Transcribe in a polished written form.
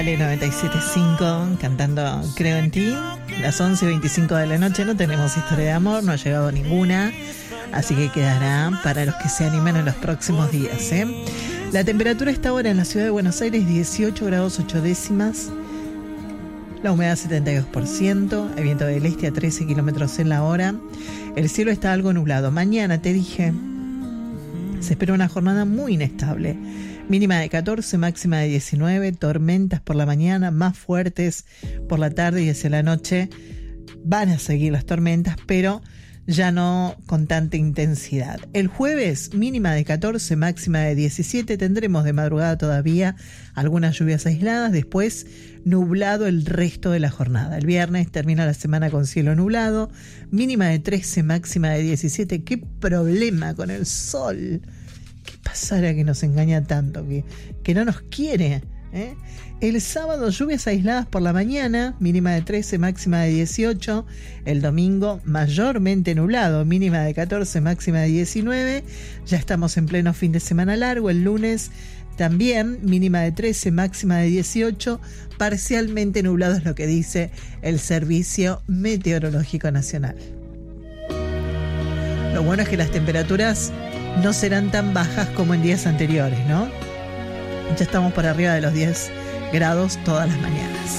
97.5 cantando Creo en ti. Las 11:25 de la noche. No tenemos historia de amor, no ha llegado ninguna, así que quedará para los que se animen en los próximos días, ¿eh? La temperatura está ahora en la ciudad de Buenos Aires 18 grados 8 décimas, la humedad 72%, el viento del este a 13 kilómetros en la hora. El cielo está algo nublado. Mañana, te dije, se espera una jornada muy inestable. Mínima de 14, máxima de 19, tormentas por la mañana, más fuertes por la tarde y hacia la noche. Van a seguir las tormentas, pero ya no con tanta intensidad. El jueves, mínima de 14, máxima de 17. Tendremos de madrugada todavía algunas lluvias aisladas, después nublado el resto de la jornada. El viernes termina la semana con cielo nublado, mínima de 13, máxima de 17. ¡Qué problema con el sol! ¿Qué pasará que nos engaña tanto? Que no nos quiere, ¿eh? El sábado, lluvias aisladas por la mañana, mínima de 13, máxima de 18. El domingo, mayormente nublado, mínima de 14, máxima de 19. Ya estamos en pleno fin de semana largo. El lunes también, mínima de 13, máxima de 18. Parcialmente nublado es lo que dice el Servicio Meteorológico Nacional. Lo bueno es que las temperaturas no serán tan bajas como en días anteriores, ¿no? Ya estamos por arriba de los 10 grados todas las mañanas.